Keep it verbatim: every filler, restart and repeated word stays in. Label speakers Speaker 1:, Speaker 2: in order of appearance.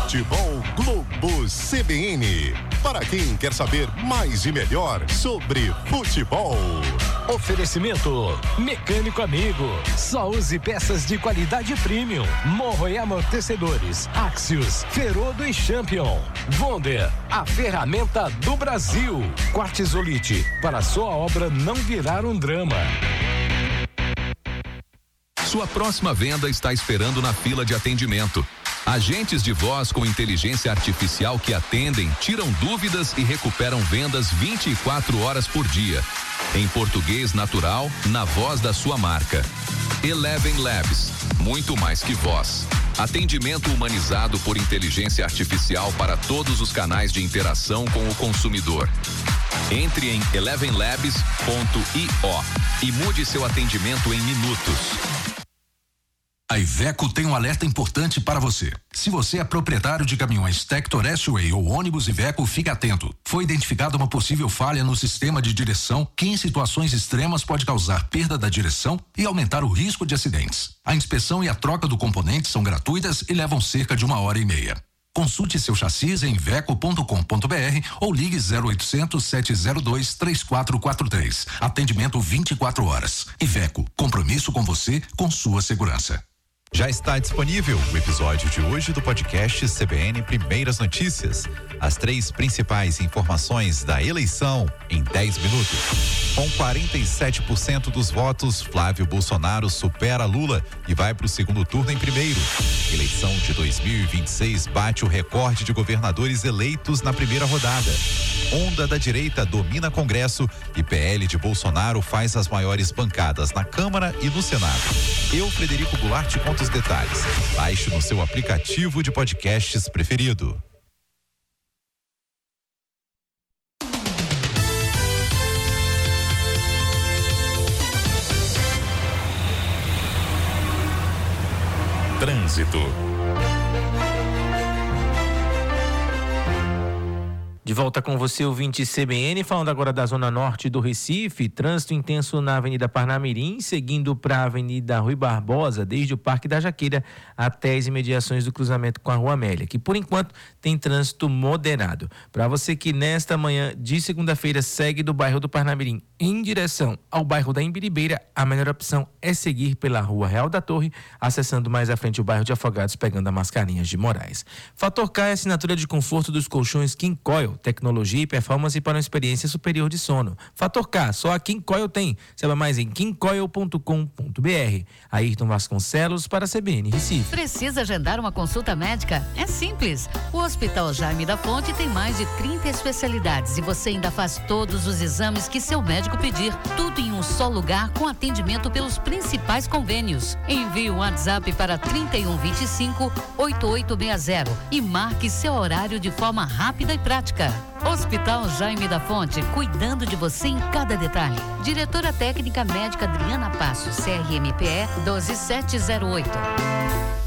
Speaker 1: Futebol Globo C B N. Para quem quer saber mais e melhor sobre futebol.
Speaker 2: Oferecimento Mecânico Amigo. Só use peças de qualidade premium. Morro e amortecedores. Axios, Ferodo e Champion. Wonder, a ferramenta do Brasil. Quartzolite, para sua obra não virar um drama.
Speaker 3: Sua próxima venda está esperando na fila de atendimento. Agentes de voz com inteligência artificial que atendem, tiram dúvidas e recuperam vendas vinte e quatro horas por dia. Em português natural, na voz da sua marca. Eleven Labs, muito mais que voz. Atendimento humanizado por inteligência artificial para todos os canais de interação com o consumidor. Entre em eleven labs ponto i o e mude seu atendimento em minutos.
Speaker 4: A Iveco tem um alerta importante para você. Se você é proprietário de caminhões Tector S-Way ou ônibus Iveco, fique atento. Foi identificada uma possível falha no sistema de direção que em situações extremas pode causar perda da direção e aumentar o risco de acidentes. A inspeção e a troca do componente são gratuitas e levam cerca de uma hora e meia. Consulte seu chassi em iveco ponto com ponto br ou ligue zero oitocentos, sete zero dois, três quatro quatro três. Atendimento vinte e quatro horas. Iveco, compromisso com você, com sua segurança.
Speaker 5: Já está disponível o episódio de hoje do podcast C B N Primeiras Notícias. As três principais informações da eleição em dez minutos. Com quarenta e sete por cento dos votos, Flávio Bolsonaro supera Lula e vai para o segundo turno em primeiro. Eleição de dois mil e vinte e seis bate o recorde de governadores eleitos na primeira rodada. Onda da direita domina Congresso e P L de Bolsonaro faz as maiores bancadas na Câmara e no Senado. Eu, Frederico Goulart, conto os detalhes. Baixe no seu aplicativo de podcasts preferido.
Speaker 1: Trânsito.
Speaker 6: De volta com você, ouvinte C B N, falando agora da zona norte do Recife. Trânsito intenso na Avenida Parnamirim, seguindo para a Avenida Rui Barbosa, desde o Parque da Jaqueira até as imediações do cruzamento com a Rua Amélia, que por enquanto tem trânsito moderado. Para você que nesta manhã de segunda-feira segue do bairro do Parnamirim em direção ao bairro da Imbiribeira, a melhor opção é seguir pela Rua Real da Torre, acessando mais à frente o bairro de Afogados, pegando a Mascarinhas de Moraes. Fator K é a assinatura de conforto dos colchões King Coil, tecnologia e performance para uma experiência superior de sono. Fator K, só a King Coil tem. Saiba mais em king coil ponto com ponto br. Ayrton Vasconcelos para a C B N Recife.
Speaker 7: Precisa agendar uma consulta médica? É simples. O Hospital Jaime da Fonte tem mais de trinta especialidades e você ainda faz todos os exames que seu médico pedir. Tudo em um só lugar com atendimento pelos principais convênios. Envie um WhatsApp para trinta e um, vinte e cinco, oitenta e oito sessenta e marque seu horário de forma rápida e prática. Hospital Jaime da Fonte, cuidando de você em cada detalhe. Diretora Técnica Médica Adriana Passos, C R M P E um dois sete zero oito.